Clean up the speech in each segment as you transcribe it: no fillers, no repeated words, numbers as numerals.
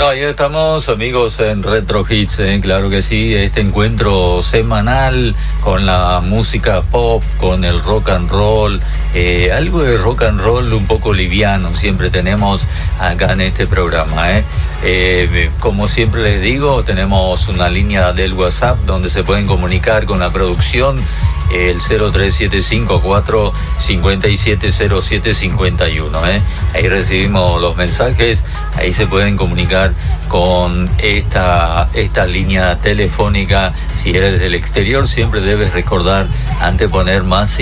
ahí estamos, amigos, en Retro Hits, claro que sí, este encuentro semanal con la música pop, con el rock and roll, algo de rock and roll un poco liviano, siempre tenemos acá en este programa, como siempre les digo, tenemos una línea del WhatsApp donde se pueden comunicar con la producción, el 03754 570751, ahí recibimos los mensajes, ahí se pueden comunicar con esta línea telefónica. Si eres del exterior, siempre debes recordar anteponer más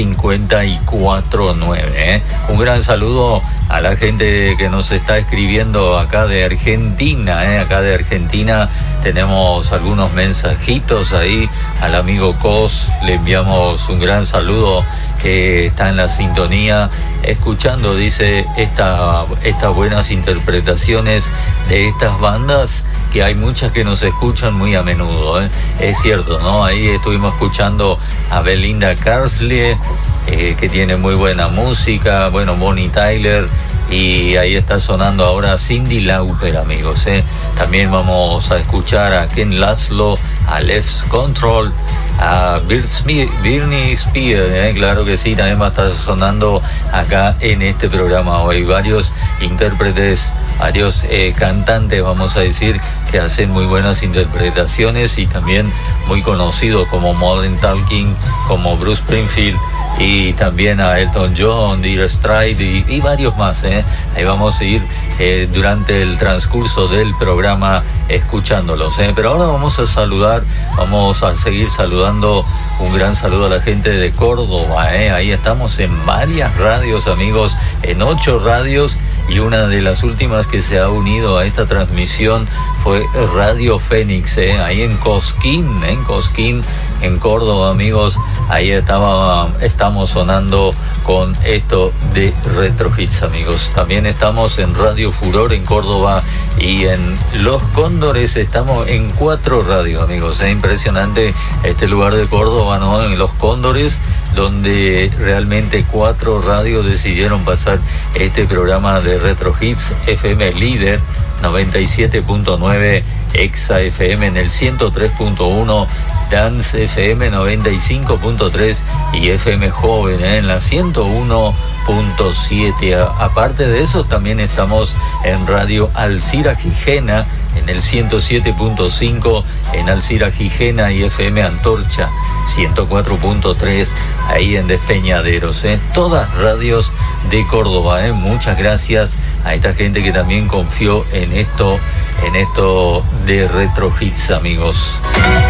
549. Un gran saludo a la gente que nos está escribiendo acá de Argentina, acá de Argentina tenemos algunos mensajitos ahí. Al amigo Cos le enviamos un gran saludo, que está en la sintonía escuchando, dice, estas buenas interpretaciones de estas bandas, que hay muchas que nos escuchan muy a menudo, es cierto, ¿no? Ahí estuvimos escuchando a Belinda Carlisle, que tiene muy buena música, bueno, Bonnie Tyler, y ahí está sonando ahora Cyndi Lauper, amigos, También vamos a escuchar a Ken Laszlo, a Left Control, a Britney Spears, claro que sí, también va a estar sonando acá en este programa hoy. Varios intérpretes, varios cantantes, vamos a decir, que hacen muy buenas interpretaciones, y también muy conocidos como Modern Talking, como Bruce Springfield, y también a Elton John, Dire Straits y varios más. Ahí vamos a ir durante el transcurso del programa escuchándolos. Pero ahora vamos a seguir saludando. Un gran saludo a la gente de Córdoba. Ahí estamos en varias radios, amigos, en 8 radios. Y una de las últimas que se ha unido a esta transmisión fue Radio Fénix, ahí en Cosquín, en Córdoba, amigos. Ahí estamos sonando con esto de Retro Hits, amigos. También estamos en Radio Furor en Córdoba, y en Los Cóndores estamos en 4 radios, amigos. Es impresionante este lugar de Córdoba, ¿no? En Los Cóndores, donde realmente 4 radios decidieron pasar este programa de Retro Hits. FM Líder 97.9, Exa FM en el 103.1, Dance FM 95.3 y FM Joven en la 101.7. Aparte de eso, también estamos en Radio Alcira Gijena en el 107.5, en Alcira Gijena, y FM Antorcha 104.3 ahí en Despeñaderos, todas radios de Córdoba. Muchas gracias a esta gente que también confió en esto de Retro Hits, amigos.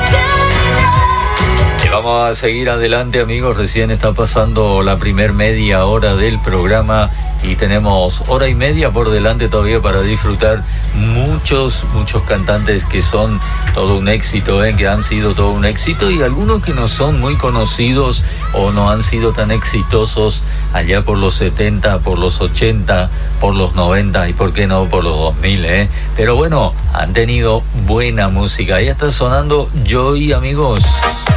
Y vamos a seguir adelante, amigos. Recién está pasando la primer media hora del programa y tenemos hora y media por delante todavía para disfrutar muchos cantantes que son todo un éxito, que han sido todo un éxito, y algunos que no son muy conocidos o no han sido tan exitosos allá por los 70, por los 80, por los 90 y por qué no por los 2000, pero bueno, han tenido buena música. Ahí está sonando Joy, amigos.